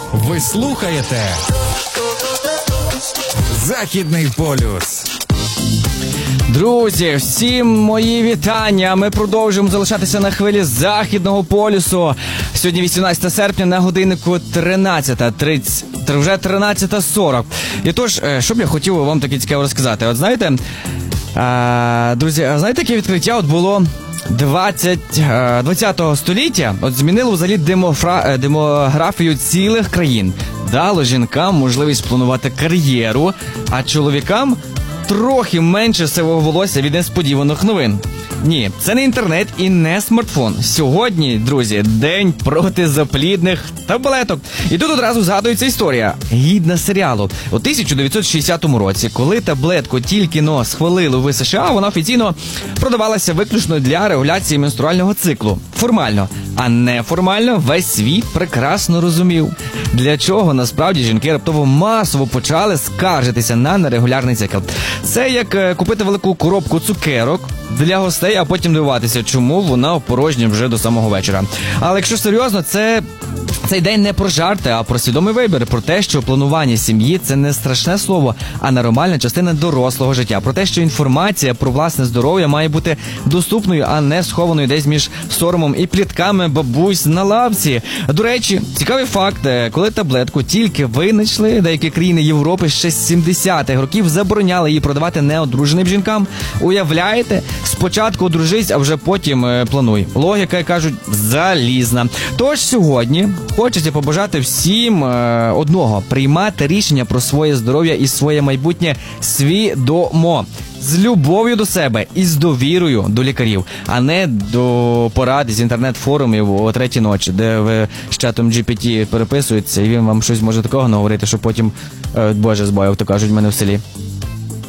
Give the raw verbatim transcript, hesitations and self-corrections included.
Ви слухаєте Західний полюс. Друзі, всім мої вітання. Ми продовжуємо залишатися на хвилі Західного полюсу. Сьогодні вісімнадцяте серпня, на годиннику тринадцята тридцять, вже тринадцята сорок. І тож, що б я хотів вам таке цікаво розказати? От знаєте, друзі, знаєте, яке відкриття от було двадцятого століття? От змінило взагалі демофра... демографію цілих країн. Дало жінкам можливість планувати кар'єру, а чоловікам трохи менше сивого волосся від несподіваних новин. Ні, це не інтернет і не смартфон. Сьогодні, друзі, день проти заплідних таблеток. І тут одразу згадується історія, гідна серіалу. У тисяча дев'ятсот шістдесятому році, коли таблетку тільки-но схвалили в США, вона офіційно продавалася виключно для регуляції менструального циклу. Формально. А неформально весь світ прекрасно розумів, для чого насправді жінки раптово масово почали скаржитися на нерегулярний цикл. Це як купити велику коробку цукерок для гостей, а потім дивуватися, чому вона опорожня вже до самого вечора. Але якщо серйозно, це... цей день не про жарти, а про свідомий вибір, про те, що планування сім'ї – це не страшне слово, а нормальна частина дорослого життя. Про те, що інформація про власне здоров'я має бути доступною, а не схованою десь між соромом і плітками бабусь на лавці. До речі, цікавий факт, коли таблетку тільки винайшли, деякі країни Європи ще з сімдесятих років забороняли її продавати неодруженим жінкам. Уявляєте? Спочатку одружись, а вже потім е, плануй. Логіка, як кажуть, залізна. Тож сьогодні хочеться побажати всім е, одного – приймати рішення про своє здоров'я і своє майбутнє свідомо. З любов'ю до себе і з довірою до лікарів, а не до порад з інтернет-форумів о третій ночі, де ви з чатом джі пі ті переписуєтеся, і він вам щось може такого наговорити, що потім, е, боже збавив, то кажуть в мене в селі.